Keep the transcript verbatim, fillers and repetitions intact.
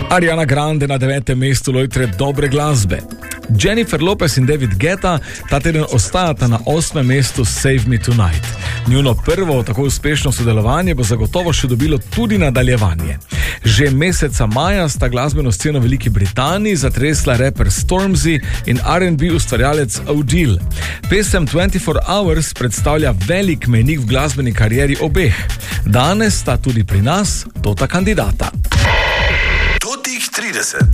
Ariana Grande na devetem mestu lojtre dobre glasbe. Jennifer Lopez in David Guetta ta teden ostajata na osmem mestu Save Me Tonight. Njuno prvo tako uspešno sodelovanje bo zagotovo še dobilo tudi nadaljevanje. Že meseca maja sta glasbeno sceno v Veliki Britaniji zatresla raper Stormzy in R and B ustvarjalec Odile. Pesem dvajset štiri hours predstavlja velik mejnik v glasbeni karieri obeh. Danes sta tudi pri nas tota kandidata. Totih trideset.